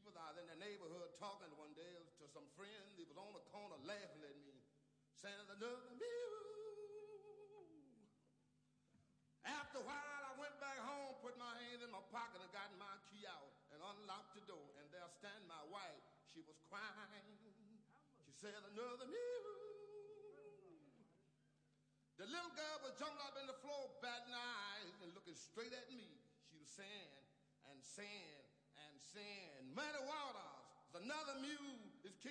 people out in the neighborhood talking one day to some friends. He was on the corner laughing at me, saying another mew. After a while, I went back home, put my hands in my pocket, and got my key out and unlocked the door. And there stand my wife. She was crying. She said another mew. The little girl was jumping up in the floor, batting her eyes and looking straight at me. She was saying and saying and saying, Muddy Waters, another mule is